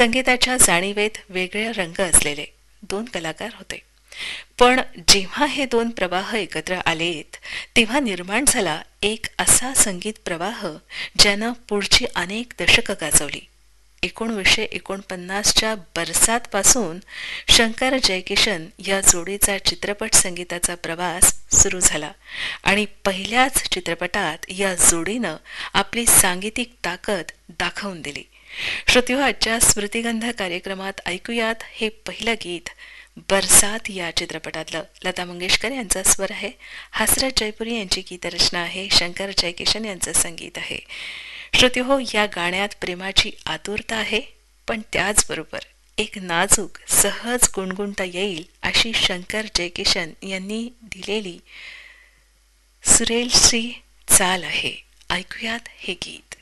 संगीताच्या जाणीवेत वेगळे रंग असलेले दोन कलाकार होते. पण जेव्हा हे दोन प्रवाह एकत्र आलेत तेव्हा निर्माण झाला एक असा संगीत प्रवाह ज्यानं पुढची अनेक दशकं गाजवली. 1949च्या बरसातपासून शंकर जयकिशन या जोडीचा चित्रपट संगीताचा प्रवास सुरू झाला आणि पहिल्याच चित्रपटात या जोडीनं आपली सांगीतिक ताकद दाखवून दिली. श्रोत्यो, आजच्या स्मृतिगंध कार्यक्रमात ऐकूयात हे पहिलं गीत बरसात या चित्रपटातलं. लता मंगेशकर यांचा स्वर आहे, हसरत जयपुरी यांची गीतरचना आहे, शंकर जयकिशन यांचं संगीत आहे. श्रोत्यो, या गाण्यात प्रेमाची आतुरता आहे, पण त्याचबरोबर एक नाजूक सहज गुणगुणता येईल अशी शंकर जयकिशन यांनी दिलेली सुरेलशी चाल आहे. ऐकूयात हे गीत.